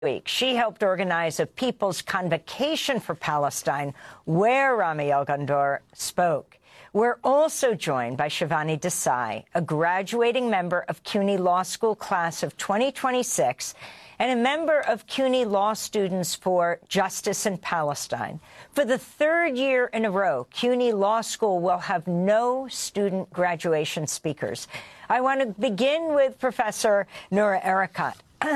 week. She helped organize a People's Convocation for Palestine, where Rami Elghandor spoke. We're also joined by Shivani Desai, a graduating member of CUNY Law School class of 2026 and a member of CUNY Law Students for Justice in Palestine. For the third year in a row, CUNY Law School will have no student graduation speakers. I want to begin with Professor Noura Erakat.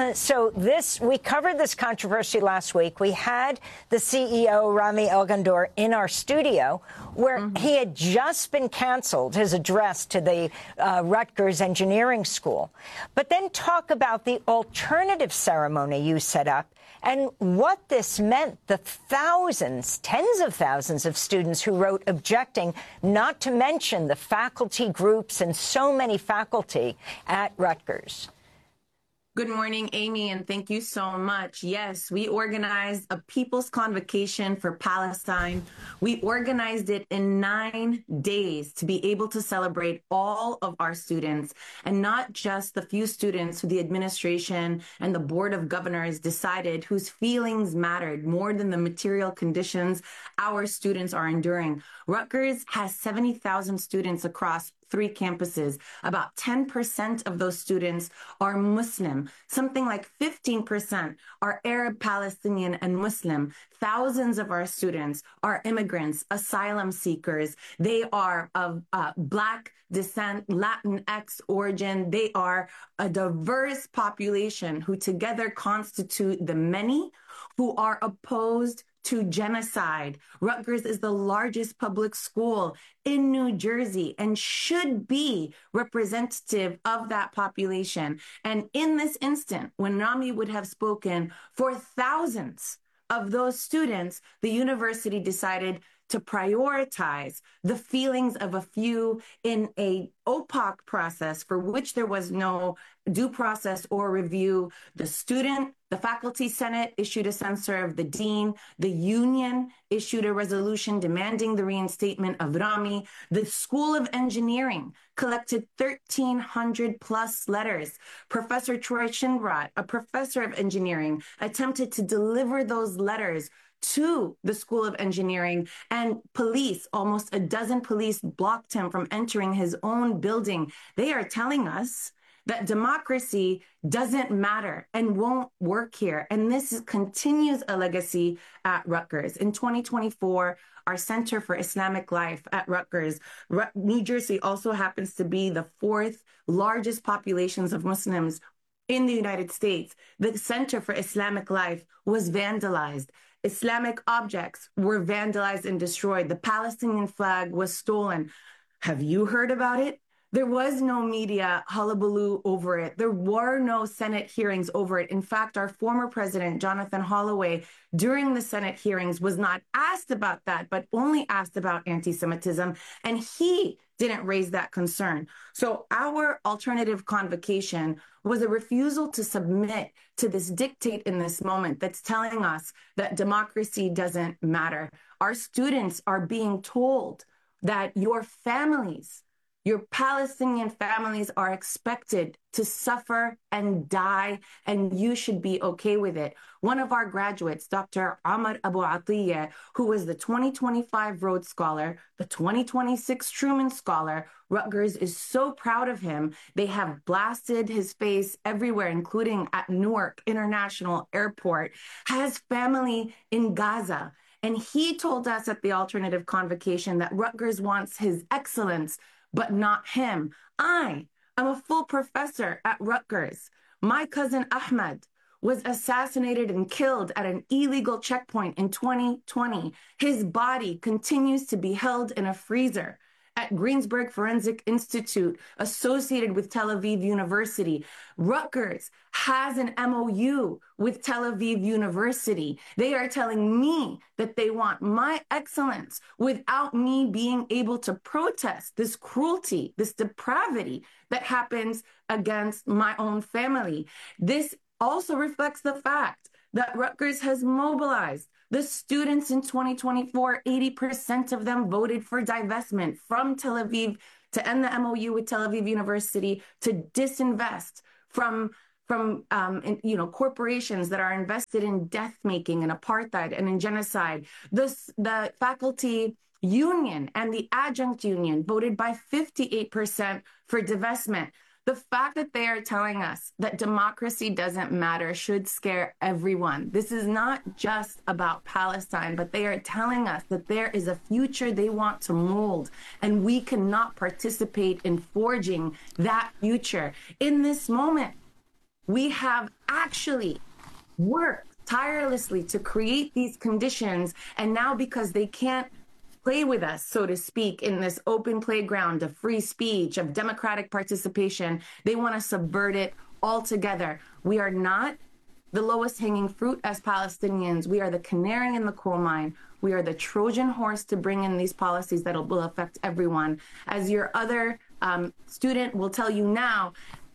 We covered this controversy last week. We had the CEO, Rami Elghandor, in our studio, where he had just been canceled, his address to the Rutgers Engineering School. But then talk about the alternative ceremony you set up and what this meant, the thousands, tens of thousands of students who wrote objecting, not to mention the faculty groups and so many faculty at Rutgers. Good morning, Amy, and thank you so much. Yes, we organized a People's Convocation for Palestine. We organized it in 9 days to be able to celebrate all of our students and not just the few students who the administration and the Board of Governors decided whose feelings mattered more than the material conditions our students are enduring. Rutgers has 70,000 students across 3 campuses. About 10% of those students are Muslim. Something like 15% are Arab, Palestinian, and Muslim. Thousands of our students are immigrants, asylum seekers. They are of Black descent, Latinx origin. They are a diverse population who together constitute the many who are opposed to genocide. Rutgers is the largest public school in New Jersey and should be representative of that population. And in this instant, when Rami would have spoken for thousands of those students, the university decided to prioritize the feelings of a few in a opaque process for which there was no due process or review. The faculty senate issued a censure of the dean. The union issued a resolution demanding the reinstatement of Rami. The School of Engineering collected 1,300 plus letters. Professor Troy Schindrat, a professor of engineering, attempted to deliver those letters to the School of Engineering, and police, almost a dozen police, blocked him from entering his own building. They are telling us that democracy doesn't matter and won't work here. And this continues a legacy at Rutgers. In 2024, our Center for Islamic Life at Rutgers, New Jersey also happens to be the 4th largest populations of Muslims in the United States. The Center for Islamic Life was vandalized. Islamic objects were vandalized and destroyed. The Palestinian flag was stolen. Have you heard about it? There was no media hullabaloo over it. There were no Senate hearings over it. In fact, our former president, Jonathan Holloway, during the Senate hearings was not asked about that, but only asked about anti-Semitism, and he didn't raise that concern. So our alternative convocation was a refusal to submit to this dictate in this moment that's telling us that democracy doesn't matter. Our students are being told that your families, your Palestinian families are expected to suffer and die, and you should be okay with it. One of our graduates, Dr. Ahmad Abu Atiyah, who was the 2025 Rhodes Scholar, the 2026 Truman Scholar, Rutgers is so proud of him. They have blasted his face everywhere, including at Newark International Airport, has family in Gaza. And he told us at the alternative convocation that Rutgers wants his excellence, but not him. I am a full professor at Rutgers. My cousin Ahmed was assassinated and killed at an illegal checkpoint in 2020. His body continues to be held in a freezer at Greensburg Forensic Institute associated with Tel Aviv University. Rutgers has an MOU with Tel Aviv University. They are telling me that they want my excellence without me being able to protest this cruelty, this depravity that happens against my own family. This also reflects the fact that Rutgers has mobilized the students in 2024. 80% of them voted for divestment from Tel Aviv, to end the MOU with Tel Aviv University, to disinvest from corporations that are invested in death making and apartheid and in genocide. The faculty union and the adjunct union voted by 58% for divestment. The fact that they are telling us that democracy doesn't matter should scare everyone. This is not just about Palestine, but they are telling us that there is a future they want to mold, and we cannot participate in forging that future. In this moment, we have actually worked tirelessly to create these conditions, and now because they can't play with us, so to speak, in this open playground of free speech, of democratic participation, they want to subvert it altogether. We are not the lowest hanging fruit as Palestinians. We are the canary in the coal mine. We are the Trojan horse to bring in these policies that will affect everyone. As your other student will tell you now,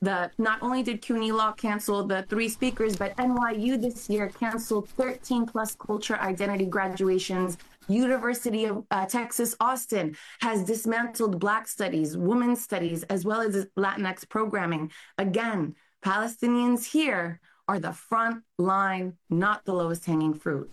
not only did CUNY Law cancel the 3 speakers, but NYU this year canceled 13 plus culture identity graduations. University of Texas, Austin has dismantled Black studies, women's studies, as well as Latinx programming. Again, Palestinians here are the front line, not the lowest hanging fruit.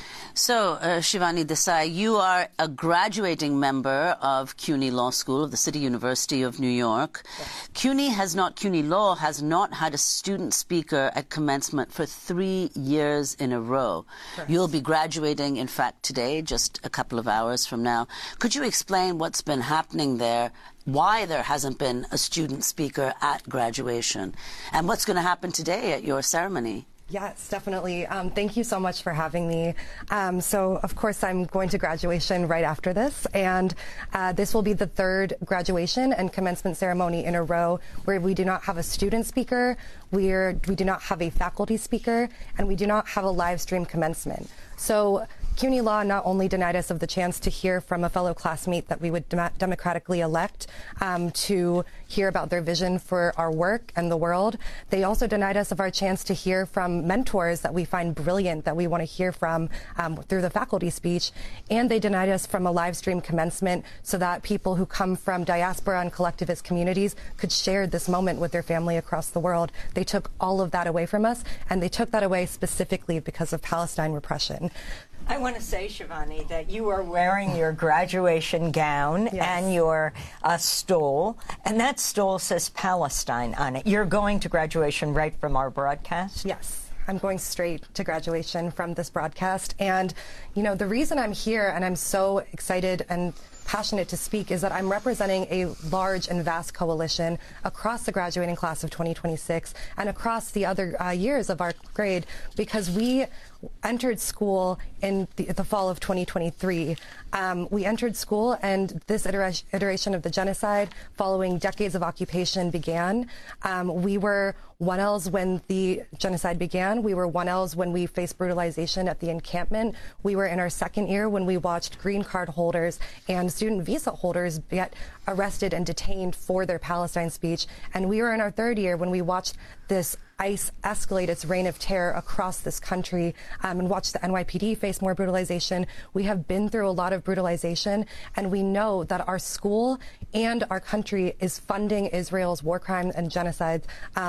So, Shivani Desai, you are a graduating member of CUNY Law School of the City University of New York. Yes. CUNY Law has not had a student speaker at commencement for 3 years in a row. Correct. You'll be graduating, in fact, today, just a couple of hours from now. Could you explain what's been happening there, why there hasn't been a student speaker at graduation, and what's going to happen today at your ceremony? Yes, definitely. Thank you so much for having me. So, of course, I'm going to graduation right after this, and this will be the 3rd graduation and commencement ceremony in a row where we do not have a student speaker, we do not have a faculty speaker, and we do not have a live stream commencement. So, CUNY Law not only denied us of the chance to hear from a fellow classmate that we would democratically elect to hear about their vision for our work and the world, they also denied us of our chance to hear from mentors that we find brilliant, that we want to hear from through the faculty speech, and they denied us from a live stream commencement so that people who come from diaspora and collectivist communities could share this moment with their family across the world. They took all of that away from us, and they took that away specifically because of Palestine repression. I want to say, Shivani, that you are wearing your graduation gown. Yes. And your stole, and that stole says Palestine on it. You're going to graduation right from our broadcast? Yes. I'm going straight to graduation from this broadcast. And, you know, the reason I'm here and I'm so excited and passionate to speak is that I'm representing a large and vast coalition across the graduating class of 2026 and across the other years of our grade, because we entered school in the fall of 2023. We entered school, and this iteration of the genocide following decades of occupation began. We were 1Ls when the genocide began. We were 1Ls when we faced brutalization at the encampment. We were in our 2nd year when we watched green card holders and student visa holders get arrested and detained for their Palestine speech. And we were in our 3rd year when we watched this ICE escalate its reign of terror across this country and watch the NYPD face more brutalization. We have been through a lot of brutalization, and we know that our school and our country is funding Israel's war crimes and genocides.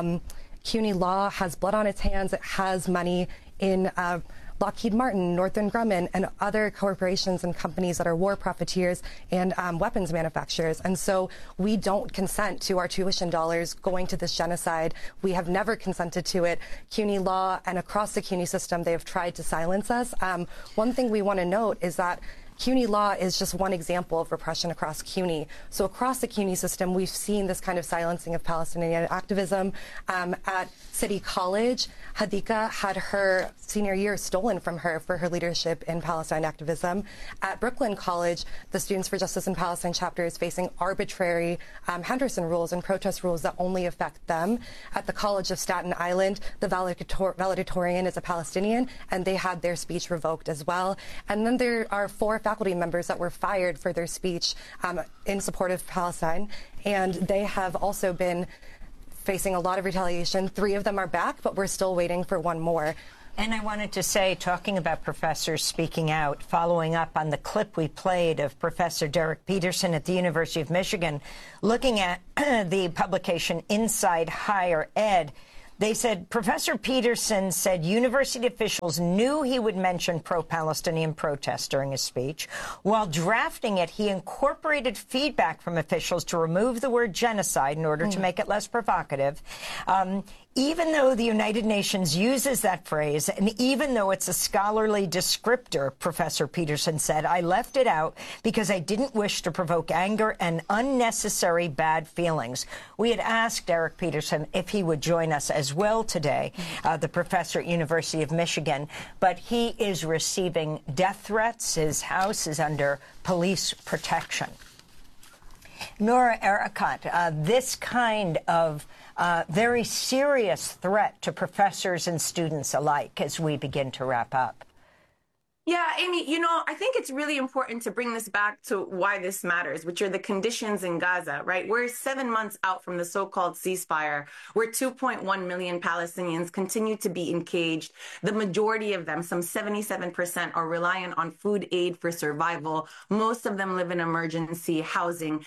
CUNY Law has blood on its hands. It has money in Lockheed Martin, Northrop Grumman, and other corporations and companies that are war profiteers and weapons manufacturers. And so we don't consent to our tuition dollars going to this genocide. We have never consented to it. CUNY Law and across the CUNY system, they have tried to silence us. One thing we want to note is that CUNY Law is just one example of repression across CUNY. So across the CUNY system, we've seen this kind of silencing of Palestinian activism. At City College, Hadika had her senior year stolen from her for her leadership in Palestine activism. At Brooklyn College, the Students for Justice in Palestine chapter is facing arbitrary Henderson rules and protest rules that only affect them. At the College of Staten Island, the valedictorian is a Palestinian, and they had their speech revoked as well. And then there are 4 faculty members that were fired for their speech in support of Palestine, and they have also been facing a lot of retaliation. 3 of them are back, but we're still waiting for 1 more. And I wanted to say, talking about professors speaking out, following up on the clip we played of Professor Derek Peterson at the University of Michigan, looking at the publication Inside Higher Ed, They said Professor Peterson said university officials knew he would mention pro-Palestinian protests during his speech. While drafting it, he incorporated feedback from officials to remove the word genocide in order to make it less provocative. Even though the United Nations uses that phrase, and even though it's a scholarly descriptor, Professor Peterson said, I left it out because I didn't wish to provoke anger and unnecessary bad feelings. We had asked Eric Peterson if he would join us as well today, the professor at University of Michigan, but he is receiving death threats. His house is under police protection. Noura Erakat, this kind of very serious threat to professors and students alike as we begin to wrap up. Yeah, Amy, I think it's really important to bring this back to why this matters, which are the conditions in Gaza, right? We're 7 months out from the so-called ceasefire, where 2.1 million Palestinians continue to be encaged. The majority of them, some 77%, are reliant on food aid for survival. Most of them live in emergency housing.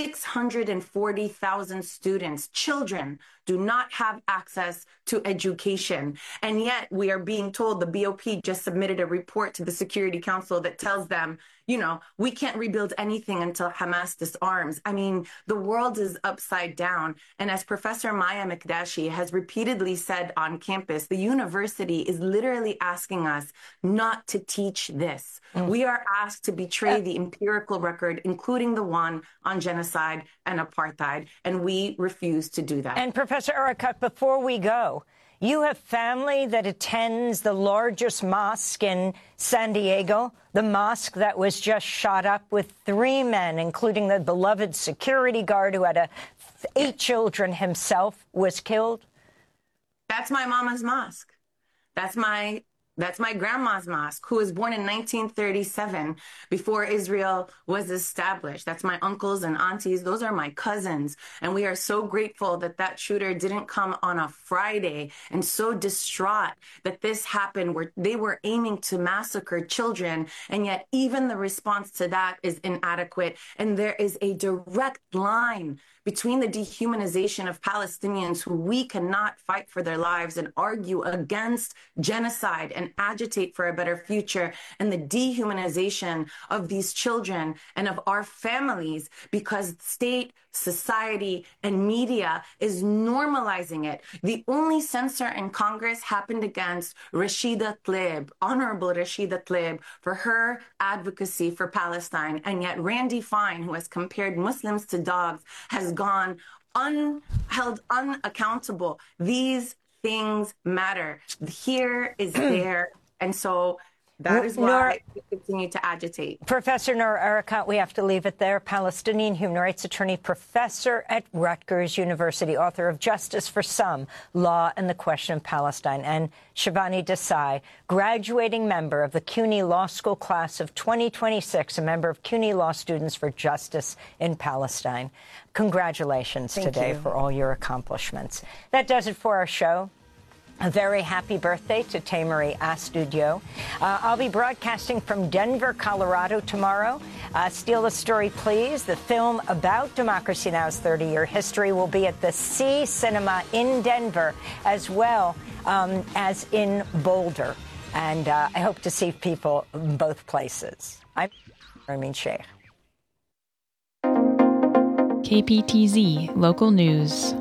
640,000 students, children, do not have access to education. And yet we are being told, the BOP just submitted a report to the Security Council that tells them, we can't rebuild anything until Hamas disarms. I mean, the world is upside down. And as Professor Maya Mikdashi has repeatedly said on campus, the university is literally asking us not to teach this. We are asked to betray the empirical record, including the one on genocide and apartheid, and we refuse to do that. And Professor Erakat, before we go, you have family that attends the largest mosque in San Diego, the mosque that was just shot up with 3 men, including the beloved security guard who had 8 children himself, was killed. That's my mama's mosque. That's my grandma's mosque, who was born in 1937, before Israel was established. That's my uncles and aunties. Those are my cousins. And we are so grateful that that shooter didn't come on a Friday, and so distraught that this happened, where they were aiming to massacre children. And yet even the response to that is inadequate. And there is a direct line between the dehumanization of Palestinians, who we cannot fight for their lives and argue against genocide and agitate for a better future, and the dehumanization of these children and of our families, because state, society, and media is normalizing it. The only censor in Congress happened against Rashida Tlaib, Honorable Rashida Tlaib, for her advocacy for Palestine. And yet Randy Fine, who has compared Muslims to dogs, has gone held unaccountable. These things matter. Here is there. And so that is why we continue to agitate. Professor Noura Erakat, we have to leave it there. Palestinian human rights attorney, professor at Rutgers University, author of Justice for Some, Law and the Question of Palestine, and Shivani Desai, graduating member of the CUNY Law School class of 2026, a member of CUNY Law Students for Justice in Palestine. Congratulations today for all your accomplishments. That does it for our show. A very happy birthday to Teymouri Astudio. I'll be broadcasting from Denver, Colorado tomorrow. Steal the Story, Please. The film about Democracy Now!'s 30-year history will be at the C Cinema in Denver, as well as in Boulder. And I hope to see people in both places. I'm Ramin Sheikh. KPTZ Local News.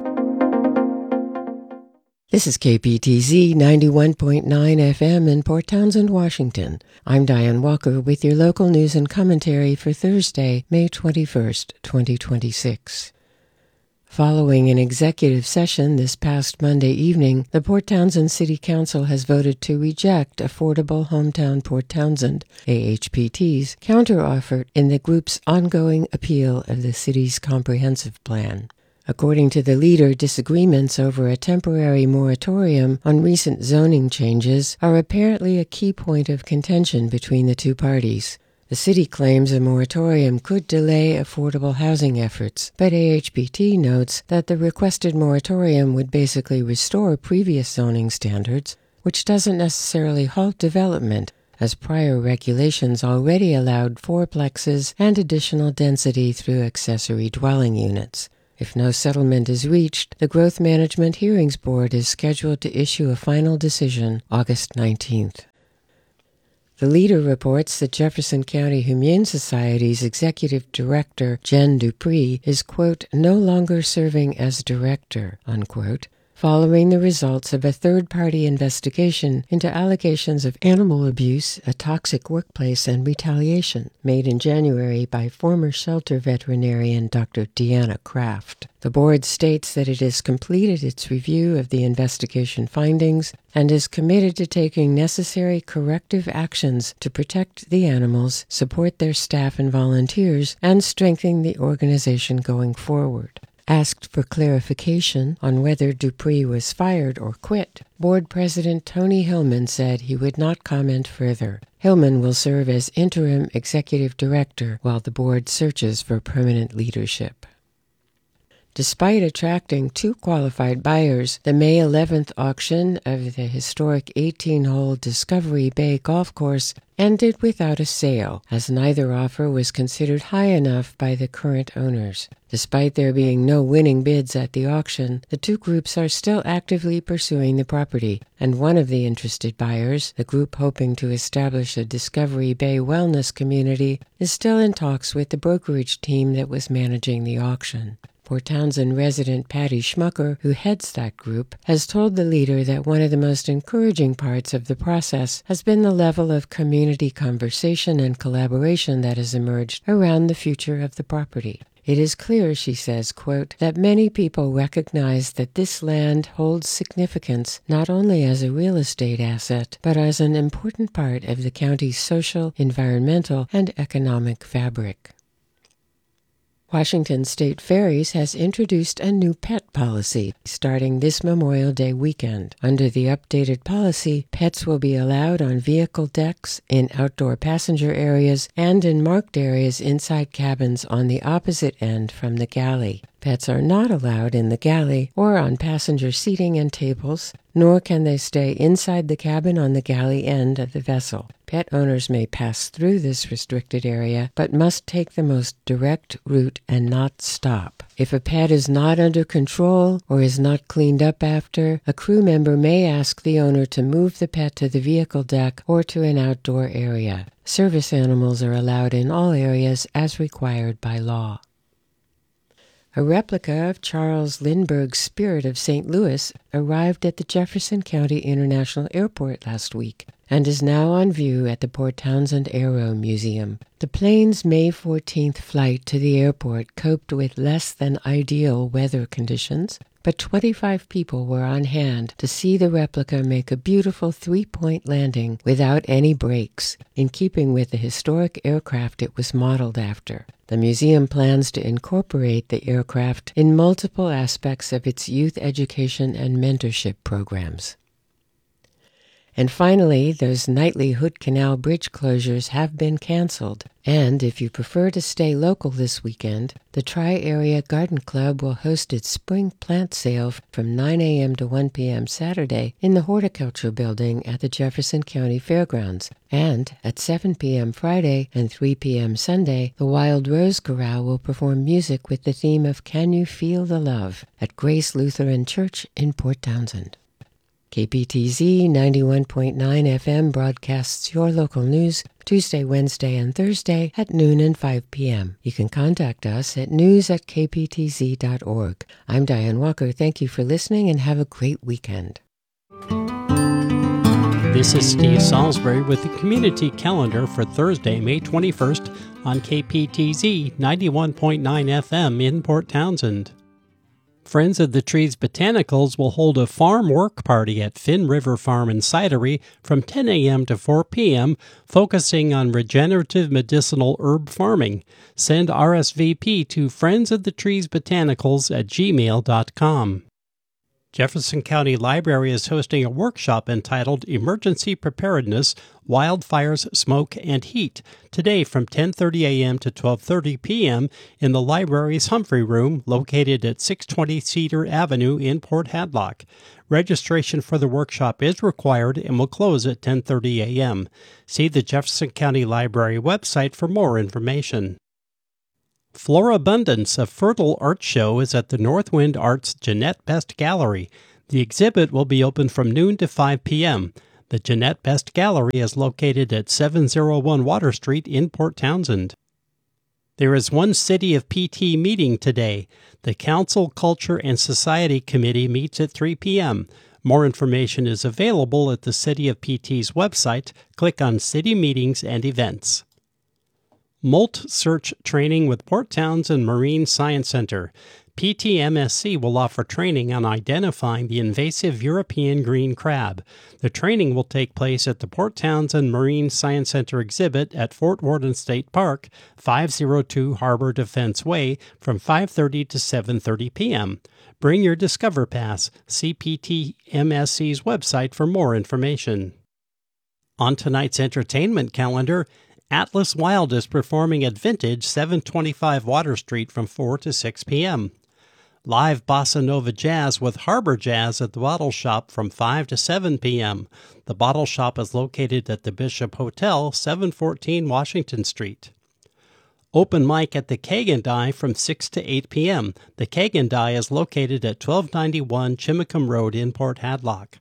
This is KPTZ 91.9 FM in Port Townsend, Washington. I'm Diane Walker with your local news and commentary for Thursday, May 21st, 2026. Following an executive session this past Monday evening, the Port Townsend City Council has voted to reject Affordable Hometown Port Townsend, AHPT's, counteroffer in the group's ongoing appeal of the city's comprehensive plan. According to the leader, disagreements over a temporary moratorium on recent zoning changes are apparently a key point of contention between the two parties. The city claims a moratorium could delay affordable housing efforts, but AHPT notes that the requested moratorium would basically restore previous zoning standards, which doesn't necessarily halt development, as prior regulations already allowed fourplexes and additional density through accessory dwelling units. If no settlement is reached, the Growth Management Hearings Board is scheduled to issue a final decision August 19th. The Leader reports that Jefferson County Humane Society's executive director, Jen Dupree, is, quote, no longer serving as director, unquote, following the results of a third-party investigation into allegations of animal abuse, a toxic workplace, and retaliation made in January by former shelter veterinarian Dr. Deanna Kraft. The board states that it has completed its review of the investigation findings and is committed to taking necessary corrective actions to protect the animals, support their staff and volunteers, and strengthen the organization going forward. Asked for clarification on whether Dupree was fired or quit, Board President Tony Hillman said he would not comment further. Hillman will serve as interim executive director while the board searches for permanent leadership. Despite attracting 2 qualified buyers, the May 11th auction of the historic 18-hole Discovery Bay Golf Course ended without a sale, as neither offer was considered high enough by the current owners. Despite there being no winning bids at the auction, the 2 groups are still actively pursuing the property, and one of the interested buyers, the group hoping to establish a Discovery Bay wellness community, is still in talks with the brokerage team that was managing the auction. Port Townsend resident Patty Schmucker, who heads that group, has told the Leader that one of the most encouraging parts of the process has been the level of community conversation and collaboration that has emerged around the future of the property. It is clear, she says, quote, that many people recognize that this land holds significance not only as a real estate asset, but as an important part of the county's social, environmental, and economic fabric. Washington State Ferries has introduced a new pet policy starting this Memorial Day weekend. Under the updated policy, pets will be allowed on vehicle decks, in outdoor passenger areas, and in marked areas inside cabins on the opposite end from the galley. Pets are not allowed in the galley or on passenger seating and tables, nor can they stay inside the cabin on the galley end of the vessel. Pet owners may pass through this restricted area, but must take the most direct route and not stop. If a pet is not under control or is not cleaned up after, a crew member may ask the owner to move the pet to the vehicle deck or to an outdoor area. Service animals are allowed in all areas as required by law. A replica of Charles Lindbergh's Spirit of St. Louis arrived at the Jefferson County International Airport last week and is now on view at the Port Townsend Aero Museum. The plane's May 14th flight to the airport coped with less than ideal weather conditions, but 25 people were on hand to see the replica make a beautiful 3-point landing without any breaks, in keeping with the historic aircraft it was modeled after. The museum plans to incorporate the aircraft in multiple aspects of its youth education and mentorship programs. And finally, those nightly Hood Canal Bridge closures have been canceled. And if you prefer to stay local this weekend, the Tri-Area Garden Club will host its spring plant sale from 9 a.m. to 1 p.m. Saturday in the Horticulture Building at the Jefferson County Fairgrounds. And at 7 p.m. Friday and 3 p.m. Sunday, the Wild Rose Chorale will perform music with the theme of Can You Feel the Love at Grace Lutheran Church in Port Townsend. KPTZ 91.9 FM broadcasts your local news Tuesday, Wednesday, and Thursday at noon and 5 p.m. You can contact us at news@kptz.org. I'm Diane Walker. Thank you for listening and have a great weekend. This is Steve Salisbury with the Community Calendar for Thursday, May 21st on KPTZ 91.9 FM in Port Townsend. Friends of the Trees Botanicals will hold a farm work party at Finn River Farm and Cidery from 10 a.m. to 4 p.m., focusing on regenerative medicinal herb farming. Send RSVP to friendsoftheTreesBotanicals@gmail.com. Jefferson County Library is hosting a workshop entitled Emergency Preparedness, Wildfires, Smoke, and Heat, today from 10:30 a.m. to 12:30 p.m. in the library's Humphrey Room, located at 620 Cedar Avenue in Port Hadlock. Registration for the workshop is required and will close at 10:30 a.m. See the Jefferson County Library website for more information. Florabundance, a fertile art show, is at the Northwind Arts Jeanette Best Gallery. The exhibit will be open from noon to 5 p.m. The Jeanette Best Gallery is located at 701 Water Street in Port Townsend. There is one City of PT meeting today. The Council, Culture, and Society Committee meets at 3 p.m. More information is available at the City of PT's website. Click on City Meetings and Events. Molt Search Training with Port Townsend Marine Science Center. PTMSC will offer training on identifying the invasive European green crab. The training will take place at the Port Townsend Marine Science Center exhibit at Fort Worden State Park, 502 Harbor Defense Way, from 5:30 to 7:30 p.m. Bring your Discover Pass. See PTMSC's website for more information. On tonight's entertainment calendar, Atlas Wild is performing at Vintage, 725 Water Street from 4 to 6 p.m. Live Bossa Nova Jazz with Harbor Jazz at the Bottle Shop from 5 to 7 p.m. The Bottle Shop is located at the Bishop Hotel, 714 Washington Street. Open mic at the Kagan Die from 6 to 8 p.m. The Kagan Die is located at 1291 Chimacum Road in Port Hadlock.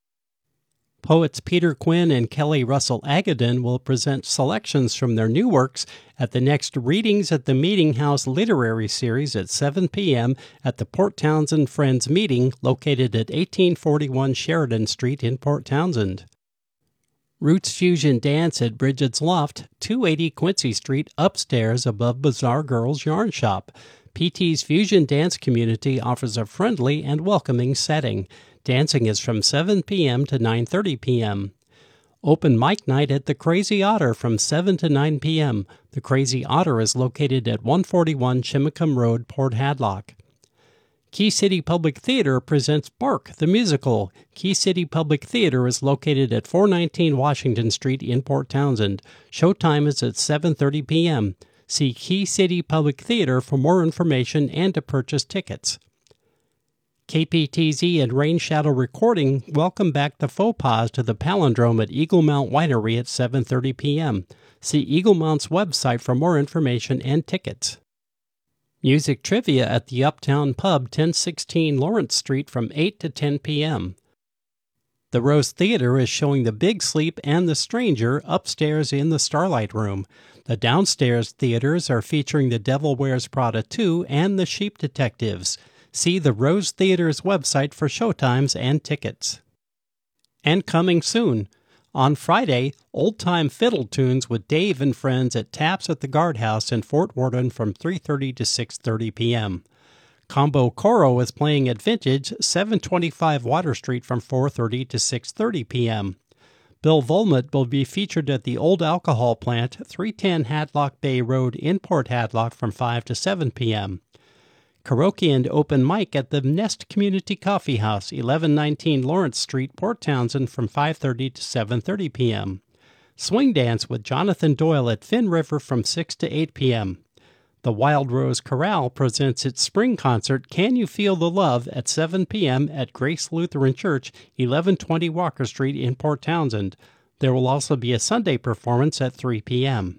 Poets Peter Quinn and Kelly Russell Agadan will present selections from their new works at the next Readings at the Meeting House Literary Series at 7 p.m. at the Port Townsend Friends Meeting, located at 1841 Sheridan Street in Port Townsend. Roots Fusion Dance at Bridget's Loft, 280 Quincy Street, upstairs above Bazaar Girls Yarn Shop. PT's Fusion Dance community offers a friendly and welcoming setting. Dancing is from 7 p.m. to 9:30 p.m. Open mic night at the Crazy Otter from 7 to 9 p.m. The Crazy Otter is located at 141 Chimacum Road, Port Hadlock. Key City Public Theater presents Bark, the musical. Key City Public Theater is located at 419 Washington Street in Port Townsend. Showtime is at 7:30 p.m. See Key City Public Theater for more information and to purchase tickets. KPTZ and Rain Shadow Recording welcome back the Faux Pas to the Palindrome at Eagle Mount Winery at 7:30 p.m. See Eagle Mount's website for more information and tickets. Music trivia at the Uptown Pub, 1016 Lawrence Street from 8 to 10 p.m. The Rose Theater is showing The Big Sleep and The Stranger upstairs in the Starlight Room. The downstairs theaters are featuring The Devil Wears Prada 2 and The Sheep Detectives. See the Rose Theater's website for showtimes and tickets. And coming soon, on Friday, old-time fiddle tunes with Dave and friends at Taps at the Guardhouse in Fort Worden from 3:30 to 6:30 p.m. Combo Coro is playing at Vintage, 725 Water Street from 4:30 to 6:30 p.m. Bill Volmut will be featured at the Old Alcohol Plant, 310 Hadlock Bay Road in Port Hadlock from 5 to 7 p.m. Karaoke and open mic at the Nest Community Coffee House, 1119 Lawrence Street, Port Townsend from 5:30 to 7:30 p.m. Swing Dance with Jonathan Doyle at Finn River from 6 to 8 p.m. The Wild Rose Chorale presents its spring concert, Can You Feel the Love, at 7 p.m. at Grace Lutheran Church, 1120 Walker Street in Port Townsend. There will also be a Sunday performance at 3 p.m.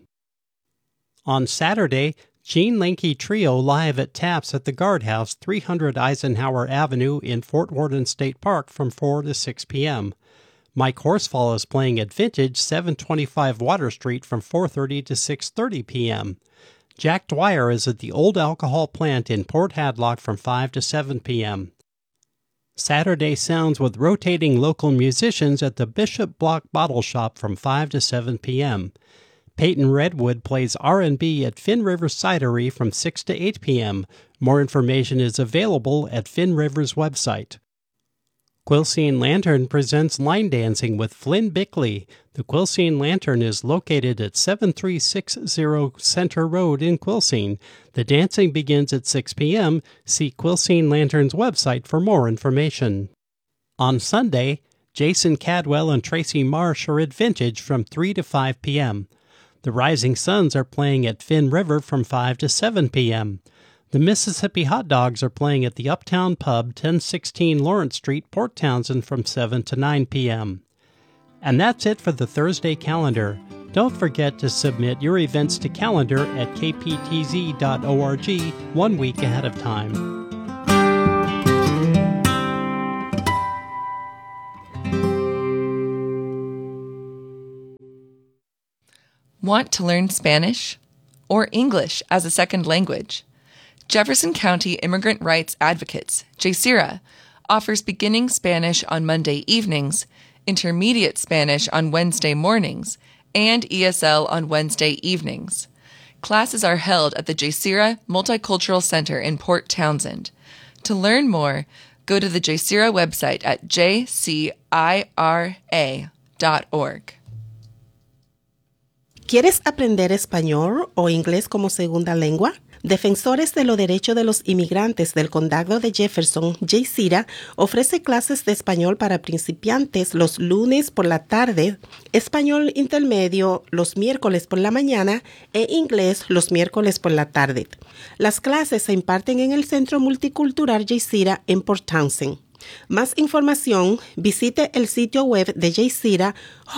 On Saturday, Gene Lanky Trio live at Taps at the Guardhouse, 300 Eisenhower Avenue in Fort Worden State Park from 4 to 6 p.m. Mike Horsfall is playing at Vintage, 725 Water Street from 4:30 to 6:30 p.m. Jack Dwyer is at the Old Alcohol Plant in Port Hadlock from 5 to 7 p.m. Saturday Sounds with rotating local musicians at the Bishop Block Bottle Shop from 5 to 7 p.m. Peyton Redwood plays R&B at Finn River Cidery from 6 to 8 p.m. More information is available at Finn River's website. Quilcene Lantern presents line dancing with Flynn Bickley. The Quilcene Lantern is located at 7360 Center Road in Quilcene. The dancing begins at 6 p.m. See Quilcene Lantern's website for more information. On Sunday, Jason Cadwell and Tracy Marsh are at Vintage from 3 to 5 p.m. The Rising Suns are playing at Finn River from 5 to 7 p.m. The Mississippi Hot Dogs are playing at the Uptown Pub, 1016 Lawrence Street, Port Townsend from 7 to 9 p.m. And that's it for the Thursday calendar. Don't forget to submit your events to calendar at kptz.org 1 week ahead of time. Want to learn Spanish or English as a second language? Jefferson County Immigrant Rights Advocates, JSIRA, offers beginning Spanish on Monday evenings, intermediate Spanish on Wednesday mornings, and ESL on Wednesday evenings. Classes are held at the JSIRA Multicultural Center in Port Townsend. To learn more, go to the JSIRA website at jcira.org. ¿Quieres aprender español o inglés como segunda lengua? Defensores de los Derechos de los Inmigrantes del Condado de Jefferson, JSIRA, ofrece clases de español para principiantes los lunes por la tarde, español intermedio los miércoles por la mañana e inglés los miércoles por la tarde. Las clases se imparten en el Centro Multicultural JSIRA en Port Townsend. Más información, visite el sitio web de JSIRA,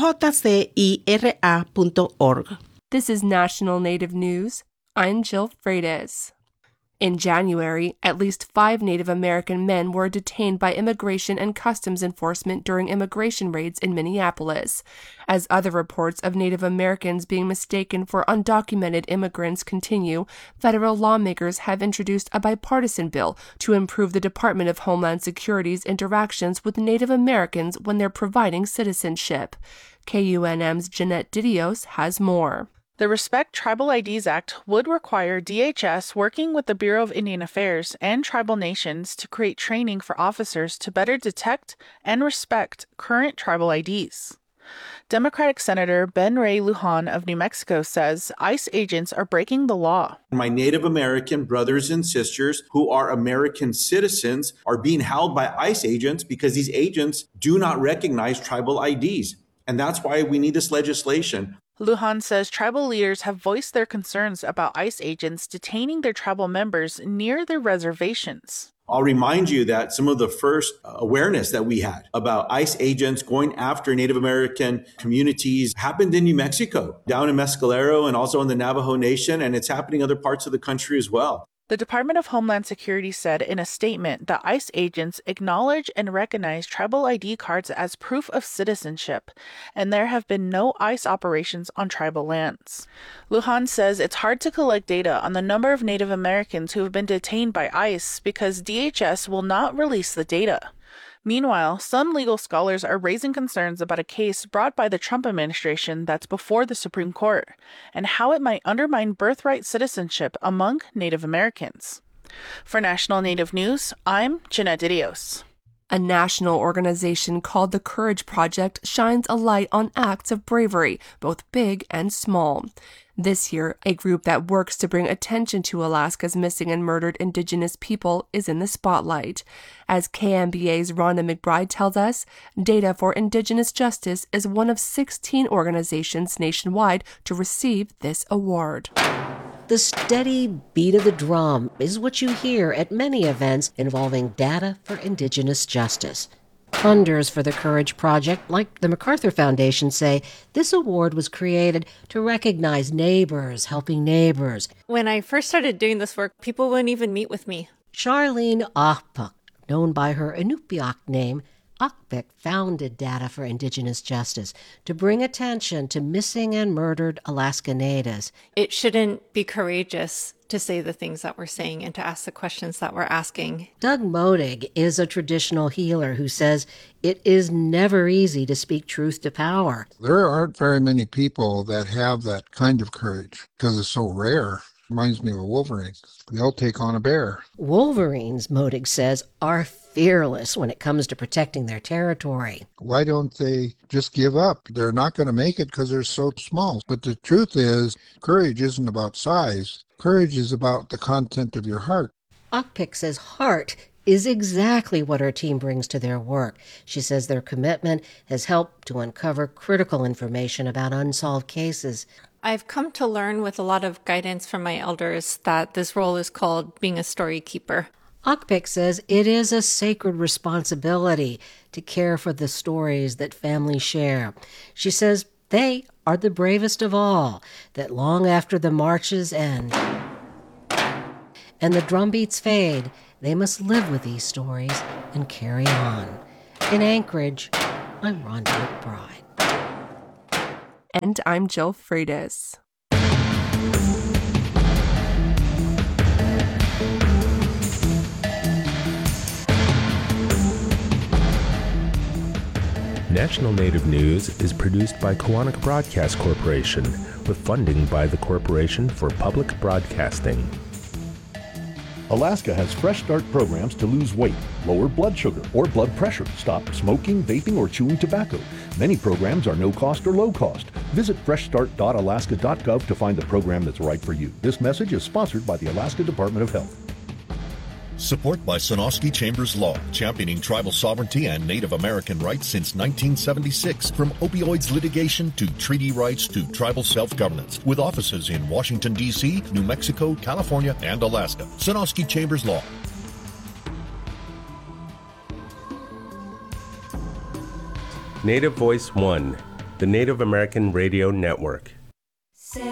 jcira.org. This is National Native News. I'm Jill Freitas. In January, at least 5 Native American men were detained by Immigration and Customs Enforcement during immigration raids in Minneapolis. As other reports of Native Americans being mistaken for undocumented immigrants continue, federal lawmakers have introduced a bipartisan bill to improve the Department of Homeland Security's interactions with Native Americans when they're providing citizenship. KUNM's Jeanette Didios has more. The Respect Tribal IDs Act would require DHS working with the Bureau of Indian Affairs and tribal nations to create training for officers to better detect and respect current tribal IDs. Democratic Senator Ben Ray Lujan of New Mexico says ICE agents are breaking the law. My Native American brothers and sisters who are American citizens are being held by ICE agents because these agents do not recognize tribal IDs. And that's why we need this legislation. Lujan says tribal leaders have voiced their concerns about ICE agents detaining their tribal members near their reservations. I'll remind you that some of the first awareness that we had about ICE agents going after Native American communities happened in New Mexico, down in Mescalero and also in the Navajo Nation, and it's happening in other parts of the country as well. The Department of Homeland Security said in a statement that ICE agents acknowledge and recognize tribal ID cards as proof of citizenship, and there have been no ICE operations on tribal lands. Lujan says it's hard to collect data on the number of Native Americans who have been detained by ICE because DHS will not release the data. Meanwhile, some legal scholars are raising concerns about a case brought by the Trump administration that's before the Supreme Court and how it might undermine birthright citizenship among Native Americans. For National Native News, I'm Jeanette Didios. A national organization called the Courage Project shines a light on acts of bravery, both big and small. This year, a group that works to bring attention to Alaska's missing and murdered Indigenous people is in the spotlight. As KMBA's Rhonda McBride tells us, Data for Indigenous Justice is one of 16 organizations nationwide to receive this award. The steady beat of the drum is what you hear at many events involving Data for Indigenous Justice. Funders for the Courage Project, like the MacArthur Foundation, say this award was created to recognize neighbors helping neighbors. When I first started doing this work, people wouldn't even meet with me. Charlene Ahpuk, known by her Inupiaq name, Ahpuk founded Data for Indigenous Justice to bring attention to missing and murdered Alaska Natives. It shouldn't be courageous to say the things that we're saying and to ask the questions that we're asking. Doug Modig is a traditional healer who says it is never easy to speak truth to power. There aren't very many people that have that kind of courage because it's so rare. Reminds me of a wolverine. They'll take on a bear. Wolverines, Modig says, are fearless when it comes to protecting their territory. Why don't they just give up? They're not going to make it because they're so small. But the truth is, courage isn't about size. Courage is about the content of your heart. Ahpuk says heart is exactly what her team brings to their work. She says their commitment has helped to uncover critical information about unsolved cases. I've come to learn with a lot of guidance from my elders that this role is called being a story keeper. Ahpuk says it is a sacred responsibility to care for the stories that families share. She says They are the bravest of all, that long after the marches end and the drumbeats fade, they must live with these stories and carry on. In Anchorage, I'm Rhonda McBride. And I'm Jill Freitas. National Native News is produced by Koahnic Broadcast Corporation with funding by the Corporation for Public Broadcasting. Alaska has Fresh Start programs to lose weight, lower blood sugar or blood pressure, stop smoking, vaping, or chewing tobacco. Many programs are no cost or low cost. Visit freshstart.alaska.gov to find the program that's right for you. This message is sponsored by the Alaska Department of Health. Support by Sonosky Chambers Law, championing tribal sovereignty and Native American rights since 1976. From opioids litigation to treaty rights to tribal self-governance. With offices in Washington, D.C., New Mexico, California, and Alaska. Sonosky Chambers Law. Native Voice One, the Native American Radio Network.